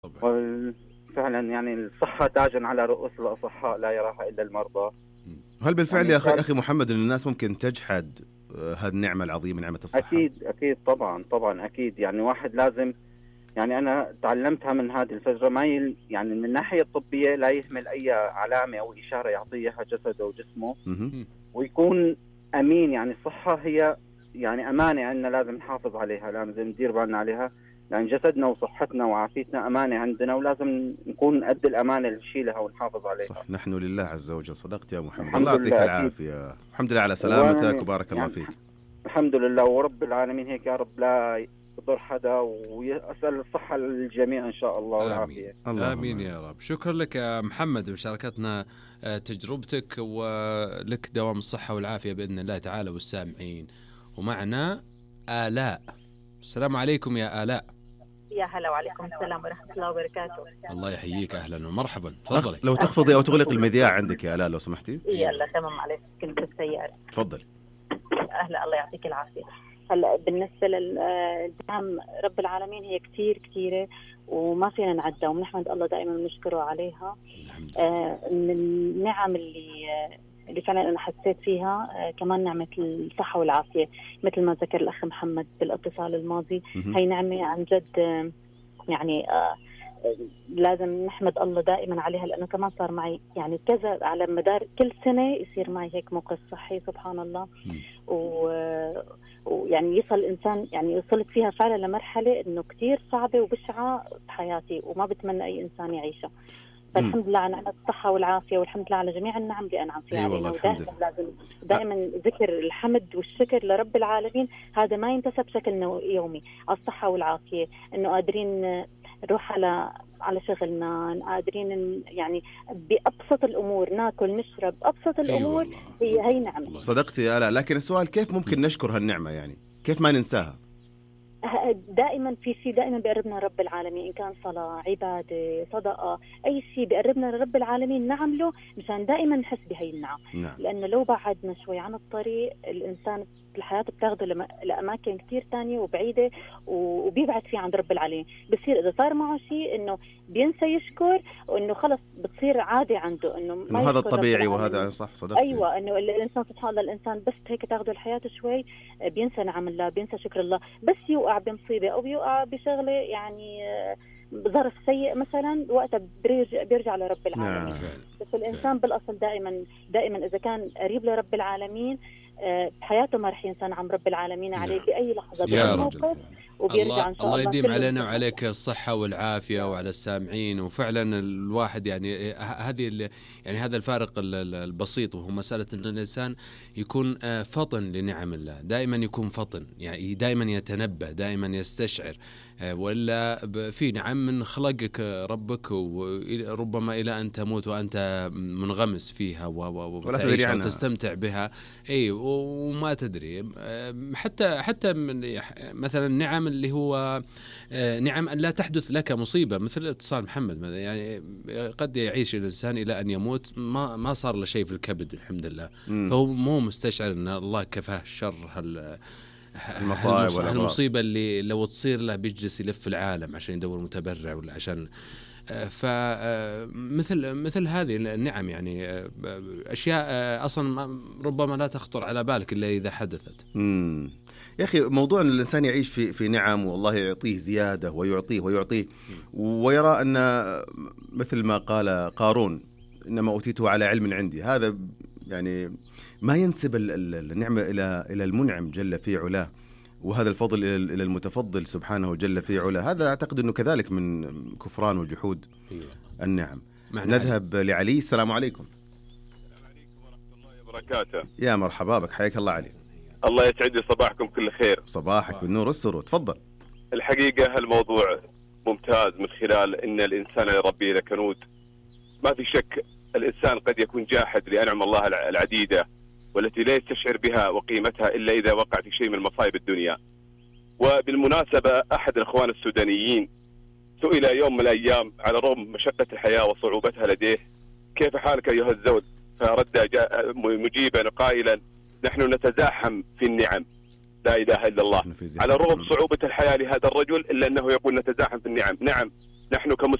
طبعا. وفعلا يعني الصحة تاج على رؤوس الأصحاء لا يراها إلا المرضى. هل بالفعل يعني يا أخي محمد أن الناس ممكن تجحد هذه النعمة العظيمة، نعمة الصحة؟ أكيد طبعا أكيد. يعني واحد لازم، يعني أنا تعلمتها من هذه الفترة، ما يعني من الناحية الطبية لا يهمل أي علامة أو إشارة يعطيها جسده وجسمه، ويكون أمين. يعني الصحة هي يعني أمانة عندنا، لازم نحافظ عليها، لازم ندير بالنا عليها، لأن جسدنا وصحتنا وعافيتنا أمانة عندنا، ولازم نكون قد الأمانة اللي نشيلها ونحافظ عليها. صح، نحن لله عز وجل. صدقت يا محمد، الله الحمد يعطيك لله أكيد. العافية. الحمد لله على سلامتك وبارك الله يعني فيك. الحمد لله ورب العالمين هيك يا رب لا يضر حدا، ويسأل الصحة للجميع إن شاء الله والعافية. آمين يا رب. شكرا لك يا محمد بمشاركتنا تجربتك، ولك دوام الصحة والعافية بإذن الله تعالى والسامعين. ومعنا آلاء. السلام عليكم يا آلاء. يا هلا وعليكم السلام ورحمة الله وبركاته. الله يحييك، أهلا ومرحبا. تفضلي. لو تخفضي أو تغلق المذياع عندك يا آلاء لو سمحتي. يلا تمام عليك، كنت بالسيارة. تفضل. أهلا، الله يعطيك العافية. هلا بالنسبة للنعم رب العالمين هي كثيرة وما فينا نعدها، ونحمد الله دائما ونشكره عليها. من النعم اللي فعلا أنا حسيت فيها كمان نعمة الصحة والعافية، مثل ما ذكر الأخ محمد بالاتصال الماضي. هي نعمة عن جد، يعني لازم نحمد الله دائما عليها، لأنه كمان صار معي يعني كذا على مدار كل سنة يصير معي هيك موقف صحي سبحان الله. ويعني يصل الإنسان، يعني وصلت فيها فعلا لمرحلة إنه كتير صعبة وبشعة بحياتي وما بتمنى أي إنسان يعيشها. فالحمد لله على نعمة الصحة والعافية، والحمد لله على جميع النعم اللي أنعم فيها علينا. ودائما لازم دائما ذكر الحمد والشكر لرب العالمين، هذا ما ينتسب بشكل يومي. على الصحة والعافية، إنه قادرين نروح على شغلنا، قادرين يعني بأبسط الأمور ناكل نشرب، أبسط الأمور هي نعمة. صدقتي يا آلاء، لكن السؤال كيف ممكن نشكر هالنعمة؟ يعني كيف ما ننساها؟ دائما في شيء دائما بيقربنا لرب العالمين، إن كان صلاة، عبادة، صدقة، أي شيء بيقربنا لرب العالمين نعمله مشان دائما نحس بهي النعم. لأنه لو بعدنا شوي عن الطريق، الإنسان الحياة بتاخده لأماكن كتير تانية وبعيدة، وبيبعد فيه عن رب العالمين. بصير إذا صار معه شيء إنه بينسى يشكر، وإنه خلص بتصير عادة عنده إنه ما هذا الطبيعي. وهذا صح، صدقتي. أيوة، إنه الإنسان سبحان الله، الإنسان بس هيك تاخده الحياة شوي بينسى نعم الله، بينسى شكر الله. بس يوقع بمصيبة أو يوقع بشغلة يعني ظرف سيء مثلا، وقتها بيرجع لرب العالمين. بس الإنسان بالأصل دائما إذا كان قريب لرب العالمين بحياته ما رح ينسى نعم رب العالمين عليه بأي لحظة بأي موقف، وبيرجع إن شاء الله يديم علينا وعليك الصحة والعافية وعلى السامعين. وفعلا الواحد يعني يعني هذا الفارق البسيط، وهو مسألة أن الإنسان يكون فطن لنعم الله، دائما يكون فطن، يعني دائما يتنبه، دائما يستشعر. وإلا في نعم من خلقك ربك، وربما إلى أن تموت وأنت منغمس فيها وتستمتع بها، وما تدري. حتى من مثلا نعم اللي هو نعم أن لا تحدث لك مصيبة، مثل اتصال محمد. يعني قد يعيش الإنسان إلى أن يموت ما صار له شيء في الكبد الحمد لله، فهو مو مستشعر أن الله كفاه شر المصائب ولا المصيبة اللي لو تصير له بيجلس يلف العالم عشان يدور متبرع ولا عشان مثل هذه النعم، يعني أشياء أصلا ربما لا تخطر على بالك إلا إذا حدثت. يا أخي موضوع أن الإنسان يعيش في نعم، والله يعطيه زيادة ويعطيه ويرى أن مثل ما قال قارون إنما أوتيته على علم عندي. هذا يعني ما ينسب النعمة إلى المنعم جل في علاه، وهذا الفضل إلى المتفضل سبحانه جل في علاه. هذا أعتقد أنه كذلك من كفران وجحود النعم. نذهب لعلي. السلام عليكم. السلام عليكم ورحمة الله وبركاته. يا مرحبا بك، حياك الله علي. الله يسعد لي صباحكم كل خير. صباحك بالنور والسرور. تفضل. الحقيقة هالموضوع ممتاز، من خلال إن الإنسان يربي لكنود. ما في شك الإنسان قد يكون جاحد لأنعم الله العديدة، والتي لا يستشعر بها وقيمتها إلا إذا وقع في شيء من مصائب الدنيا. وبالمناسبة أحد الإخوان السودانيين سئل يوم من الأيام على رغم مشقة الحياة وصعوبتها لديه: كيف حالك أيها الزول؟ فرد مجيبا قائلا: نحن نتزاحم في النعم. لا إله إلا الله. على رغم صعوبة الحياة لهذا الرجل إلا أنه يقول نتزاحم في النعم. نعم، نحن